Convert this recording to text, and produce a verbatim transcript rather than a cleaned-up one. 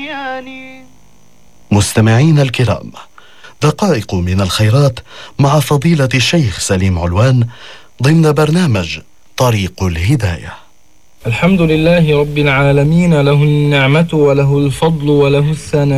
مستمعين الكرام، دقائق من الخيرات مع فضيلة الشيخ سليم علوان ضمن برنامج طريق الهداية. الحمد لله رب العالمين، له النعمة وله الفضل وله الثناء.